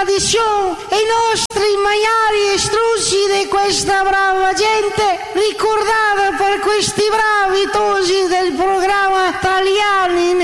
tradizione e i nostri maiali estrusi di questa brava gente, ricordata per questi bravi